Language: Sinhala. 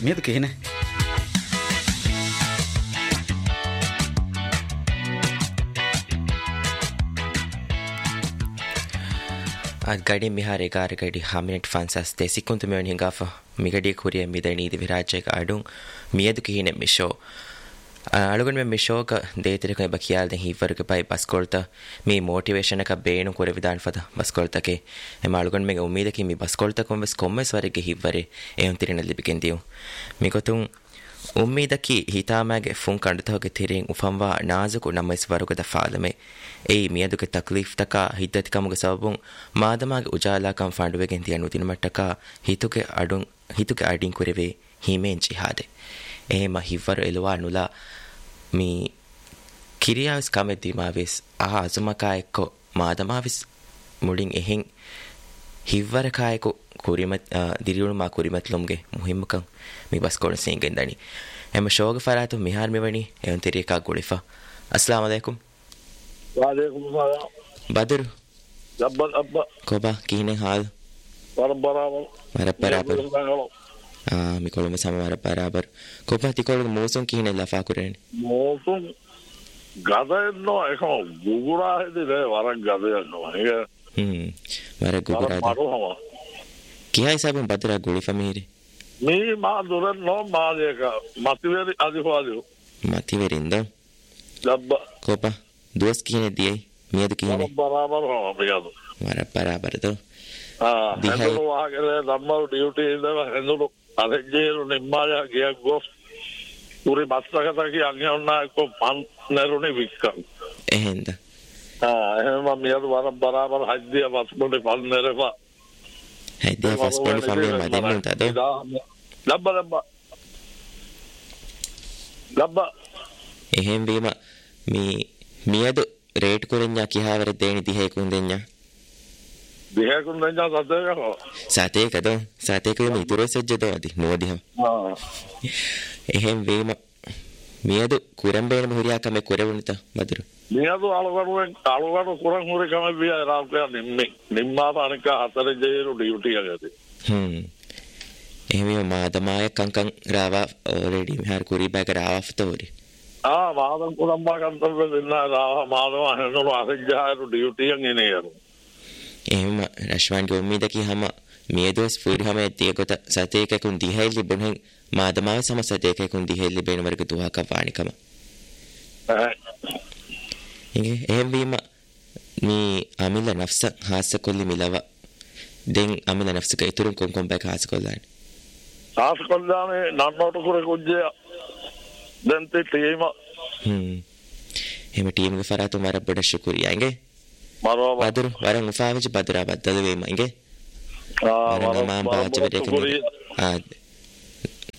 මියදු කේන ಗಡಿ ಮಿಹಾರೆ ಗಾರ ಗಡಿ ಹಾಮಿನೆಟ್ ಫಾನ್ಸಾಸ್ ದೇಸಿಕುಂತು ಮೇವನಿ ಹಿಂಗಾಫ ಮಿಗಡಿ ಕುರಿಯ ಮಿದಣೀದಿ ವಿರಾಜಕ ಅಡುಂ ಮಿಯದು ಕಿಹಿನೆ ಮಿಶೋ ಅಳುಗನ್ ಮೆ ಮಿಶೋಕ ದೇತಿರಕ ಬಕಿಯಾಲ್ ದೆ ಹಿವರ್ಗ ಬೈ ಬಸ್ಕೊಳ್ತ ಮಿ ಮೋಟಿವೇಶನ್ ಕ ಬೇಣು ಕೊರೆ ವಿಧಾನ ಫದ ಬಸ್ಕೊಳ್ತಕೆ ಎಮ ಅಳುಗನ್ ಮೆಗೆ ಉಮೀದಕಿ ಮಿ ಬಸ್ಕೊಳ್ತ ಕೊಮ್ಮೆಸ್ ವರೆಗೆ ಹಿವರೆ ಏನ್ ತಿರಿನಲ್ಲಿ ಬಿಕೆಂದಿಯು ಮಿಗೊತುಂ ಉಮ್ಮೀದಕಿ ಹಿತಾಮಾಗೆ ಫುಂ ಕಂಡತೋಗೆ ತಿರಿಂ ಉಫಂವಾ ನಾಜುಕು ನಮ್ಮೈಸ್ ವರುಗದ ಫಾಲಮೆ ಏಯ್ ಮಿಯದುಗೆ ತಕ್ಲೀಫ್ ತಕ ಹಿದ್ದತಿ ಕಮುಗೆ ಸಬಬುಂ ಮಾದಮಾಗೆ ಉಜಾಲಾಕಂ ಫಾಂಡುವೆಗೆನ್ ದಿಯನು ದಿನಮಟ್ಟಕ ಹಿತುಗೆ ಅಡಿಂ ಕುರೆವೆ ಹಿಮೇನ್ ಜಿಹಾದೆ එහෙම හිවර එලවා නුලා මී කිරියාවිස් කමෙද්දීමාවිස් අසුමකා එක්කො මාදමාවිස් මුලින් එහෙන් හිවර කායකු කුරිමත් දිරියුණු මා කුරිමත් ලොම්ගේ මුහිම්මකම් මී බස් කොණ සීගෙන් දනි එම ෂෝග ෆරාතු මිහාර මෙවනි එවන් තෙරියකා ගොලිෆා අස්ලාම අලයිකුම් वालेकुम सलाम බදරු जब्बल अब्बा කොබා කිහිනේ හාල් बराबर මිකොළම සමවර බරාබර කොපා තිකොළ මෝසොන් කිහිනේ ලෆා කුරේනි මෝසොන් ගදෙන්නෝ එක ගුගුරා හෙදේ වරක් ගදයන්නවා ඒක වර ගුගුරා කිහයි සබන් බදරා ගොලිෆා මිහිරි මේ මා දුරන්නෝ මාදේක මතිවේරි අදිවාදියෝ මතිවේරින්ද ජබ්බා කොපා दोस्त किने दिए मियद किने बराबर हो मियद मारा बराबर तो हेंदुलो वागले नम्बर ड्यूटी इंद हेंदुलो अरेजेरु निम्माया गया गोस पूरी बස්සකට කියන්නේ ඔන්න එක්ක පන් නරුනේ වික්කම් එහෙන්ද එහෙම මියද බරාබර හද්දිය වස්පොඩේ පන් නරපා හද්දිය වස්පොඩේ ෆැමිලි මදෙන්න තද ලබ්බා එහෙම වීම මේ මියද රේට් කොරෙන්ඥා කියාවර දෙනි 30 දෙන්ඥා 30 දෙන්ඥා සතේකද සතේක මේ ඉතුරු සෙජ්ජද අදි මොදිහම එහෙම වීම මියද කුරම්බේන මුරියා කම කොරවුනිත බදුරු මියද අලුවරු කුරන් හුරි කම බියා රාල්කයා නිම්මා පානික හතර ජේරු ඩියුටි යගති එහෙම මාදමාය කංකං රාවා රෙඩි මිහාර කුරි බෑක රාවා ෆතෝරි මාදම් කුරම්බා කන්තර දෙන්න රාවා මාදම හනනු අසජ්ජාරු ඩියුටි යන්නේ යරු එහෙම රශ්වන් ගොම්මිදකි හැම මියදොස් ෆූරි හැම තියකොත සතේකකුන් දිහෙලි බොනෙන් මාදමාව සම සතේකකුන් දිහෙලි බේන වර්ග තුහක වානිකම එහෙම වීම මේ අමිල නෆ්ස හාස කොල්ලි මිලව දෙන් අමිල නෆ්සක ඉතුරුන් කොම් බෑක හාස කොල්ලානේ හාස කොල්ලානේ නන්නෝට කුර කුජ්ජය දැන් තේ ටීම එහෙම ටීම් ගේ ෆරාතු මාර බඩ ශුක්‍රියා ඉංගේ මරෝ බදුරු වරන් උෆාවිච බදුරා බද්දල වේම ඉංගේ මම බාච වෙරේ